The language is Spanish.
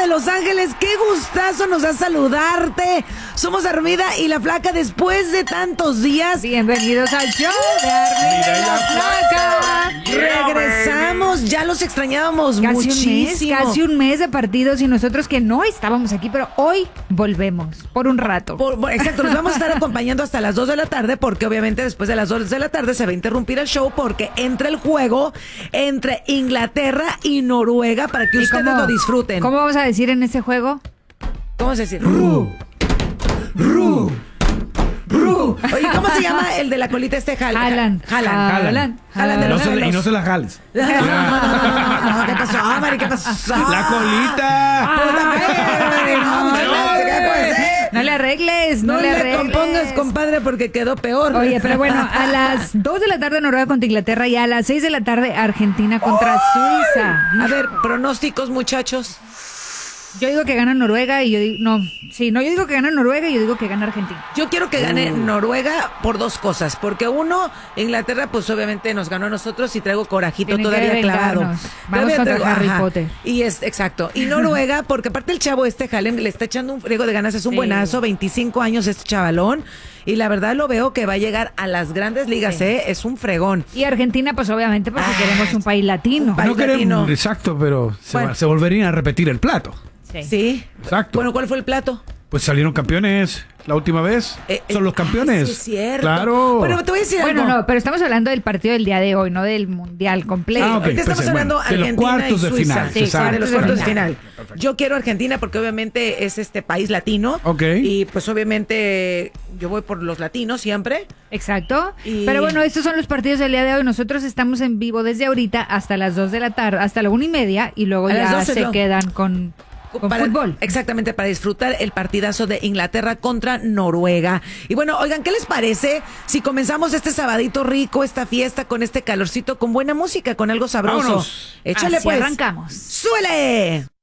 Los Ángeles, qué gustazo nos da saludarte. Somos Armida y la Flaca después de tantos días. Bienvenidos al show de Armida y la Flaca. Regresamos, ya los extrañábamos muchísimo. Casi un mes de partidos y nosotros que no estábamos aquí, pero hoy volvemos por un rato. Exacto, nos vamos a estar acompañando hasta las 2 de la tarde porque obviamente después de las 2 de la tarde se va a interrumpir el show porque entra el juego entre Inglaterra y Noruega para que ustedes lo disfruten. ¿Cómo vamos a decir en ese juego? ¿Cómo se dice? Oye, ¿cómo se llama el de la colita Haaland. Y no se la jales. ¿Qué pasó, Mari? ¿Qué pasó? La colita. No le arregles, No le compongas, compadre, porque quedó peor. Oye, pero bueno, a las 2 de la tarde Noruega contra Inglaterra y a las 6 de la tarde Argentina contra Suiza. A ver, pronósticos, muchachos. Yo digo que gana Noruega y yo digo... yo digo que gana Noruega y yo digo que gana Argentina. Yo quiero que gane Noruega por dos cosas. Porque uno, Inglaterra, pues obviamente nos ganó a nosotros y traigo corajito Tienen todavía clavado. Vamos contra Harry Potter. Y exacto. Y Noruega, porque aparte el chavo Haaland le está echando un friego de ganas. Es un buenazo, 25 años este chavalón. Y la verdad lo veo que va a llegar a las grandes ligas, Es un fregón. Y Argentina, pues obviamente porque queremos un país latino. No queremos, exacto, pero se volverían a repetir el plato. Sí. Exacto. Bueno, ¿cuál fue el plato? Pues salieron campeones la última vez. Son los campeones. Sí, es cierto. Claro. Bueno, te voy a decir algo. No, pero estamos hablando del partido del día de hoy, no del mundial completo. Ahorita estamos hablando de los Argentina cuartos y de Suiza. final. Sí, de los cuartos de final. Perfecto. Yo quiero Argentina porque obviamente es este país latino. Ok. Y pues obviamente yo voy por los latinos siempre. Exacto. Pero bueno, estos son los partidos del día de hoy. Nosotros estamos en vivo desde ahorita hasta las 2 de la tarde, hasta la 1:30 y luego ya se quedan con fútbol. Exactamente, para disfrutar el partidazo de Inglaterra contra Noruega. Y bueno, oigan, ¿qué les parece si comenzamos este sabadito rico, esta fiesta con este calorcito, con buena música, con algo sabroso? Vámonos. Échale. Así pues. arrancamos. ¡Súbele!